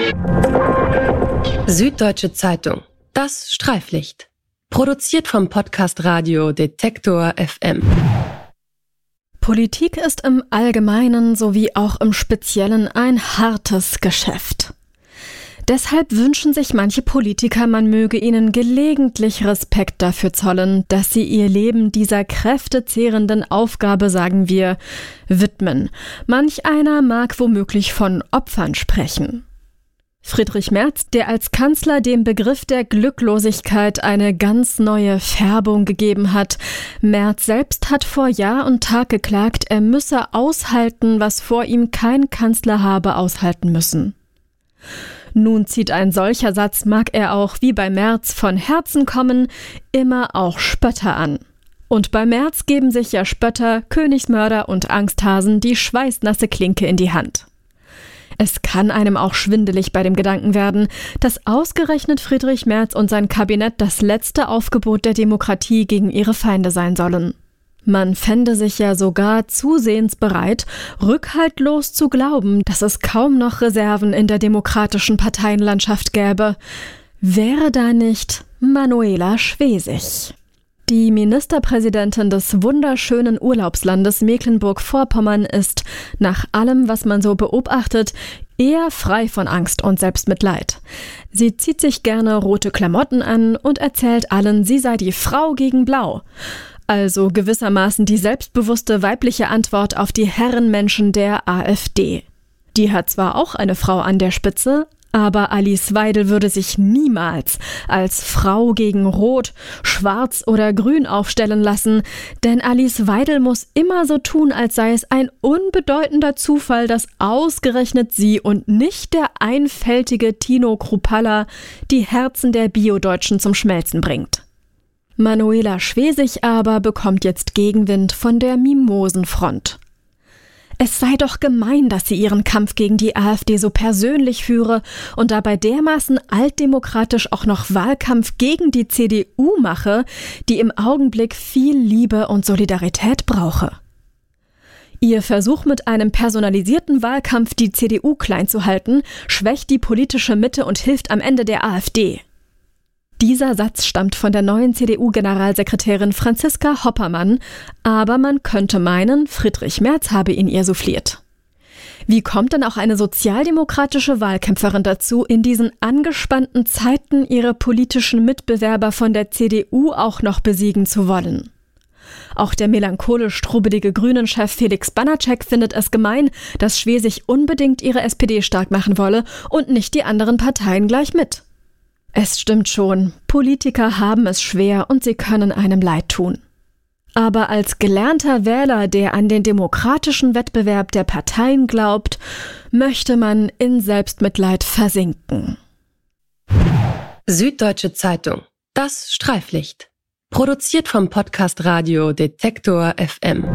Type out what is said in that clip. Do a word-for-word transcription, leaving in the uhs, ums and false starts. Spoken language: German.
Süddeutsche Zeitung. Das Streiflicht. Produziert vom Podcast Radio Detektor F M. Politik ist im Allgemeinen sowie auch im Speziellen ein hartes Geschäft. Deshalb wünschen sich manche Politiker, man möge ihnen gelegentlich Respekt dafür zollen, dass sie ihr Leben dieser kräftezehrenden Aufgabe, sagen wir, widmen. Manch einer mag womöglich von Opfern sprechen. Friedrich Merz, der als Kanzler dem Begriff der Glücklosigkeit eine ganz neue Färbung gegeben hat. Merz selbst hat vor Jahr und Tag geklagt, er müsse aushalten, was vor ihm kein Kanzler habe aushalten müssen. Nun zieht ein solcher Satz, mag er auch wie bei Merz von Herzen kommen, immer auch Spötter an. Und bei Merz geben sich ja Spötter, Königsmörder und Angsthasen die schweißnasse Klinke in die Hand. Es kann einem auch schwindelig bei dem Gedanken werden, dass ausgerechnet Friedrich Merz und sein Kabinett das letzte Aufgebot der Demokratie gegen ihre Feinde sein sollen. Man fände sich ja sogar zusehends bereit, rückhaltlos zu glauben, dass es kaum noch Reserven in der demokratischen Parteienlandschaft gäbe. Wäre da nicht Manuela Schwesig? Die Ministerpräsidentin des wunderschönen Urlaubslandes Mecklenburg-Vorpommern ist, nach allem, was man so beobachtet, eher frei von Angst und Selbstmitleid. Sie zieht sich gerne rote Klamotten an und erzählt allen, sie sei die Frau gegen Blau. Also gewissermaßen die selbstbewusste weibliche Antwort auf die Herrenmenschen der AfD. Die hat zwar auch eine Frau an der Spitze, aber Alice Weidel würde sich niemals als Frau gegen Rot, Schwarz oder Grün aufstellen lassen, denn Alice Weidel muss immer so tun, als sei es ein unbedeutender Zufall, dass ausgerechnet sie und nicht der einfältige Tino Kruppalla die Herzen der Bio-Deutschen zum Schmelzen bringt. Manuela Schwesig aber bekommt jetzt Gegenwind von der Mimosenfront. Es sei doch gemein, dass sie ihren Kampf gegen die AfD so persönlich führe und dabei dermaßen altdemokratisch auch noch Wahlkampf gegen die C D U mache, die im Augenblick viel Liebe und Solidarität brauche. Ihr Versuch, mit einem personalisierten Wahlkampf die C D U klein zu halten, schwächt die politische Mitte und hilft am Ende der AfD. Dieser Satz stammt von der neuen C D U-Generalsekretärin Franziska Hoppermann, aber man könnte meinen, Friedrich Merz habe ihn ihr souffliert. Wie kommt denn auch eine sozialdemokratische Wahlkämpferin dazu, in diesen angespannten Zeiten ihre politischen Mitbewerber von der C D U auch noch besiegen zu wollen? Auch der melancholisch-trubelige Grünen-Chef Felix Banacek findet es gemein, dass Schwesig unbedingt ihre S P D stark machen wolle und nicht die anderen Parteien gleich mit. Es stimmt schon, Politiker haben es schwer und sie können einem leid tun. Aber als gelernter Wähler, der an den demokratischen Wettbewerb der Parteien glaubt, möchte man in Selbstmitleid versinken. Süddeutsche Zeitung. Das Streiflicht. Produziert vom Podcast Radio Detektor F M.